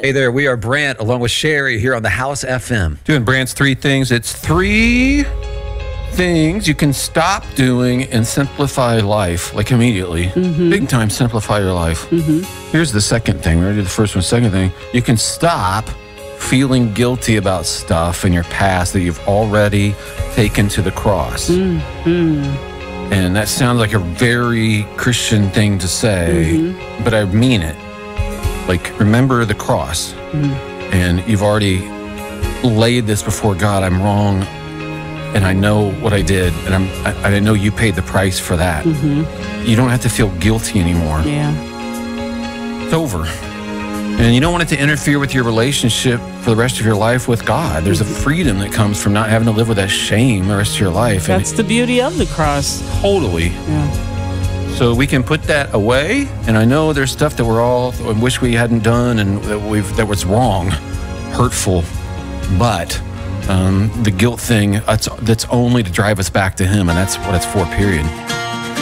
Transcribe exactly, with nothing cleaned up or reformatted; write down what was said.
Hey there, we are Brant along with Sherry here on the House F M. Doing Brant's three things. It's three things you can stop doing and simplify life, like immediately. Mm-hmm. Big time simplify your life. Mm-hmm. Here's the second thing. We already did the first one. Second thing, you can stop feeling guilty about stuff in your past that you've already taken to the cross. Mm-hmm. And that sounds like a very Christian thing to say, mm-hmm. but I mean it. Like, remember the cross, mm-hmm. and you've already laid this before God. I'm wrong, and I know what I did, and I'm, I, I know you paid the price for that. Mm-hmm. You don't have to feel guilty anymore. Yeah. It's over. And you don't want it to interfere with your relationship for the rest of your life with God. There's mm-hmm. a freedom that comes from not having to live with that shame the rest of your life. That's and the beauty of the cross. Totally. Yeah. So we can put that away, and I know there's stuff that we're all wish we hadn't done and that we've that was wrong, hurtful, but um, the guilt thing, that's, that's only to drive us back to Him, and that's what it's for, period.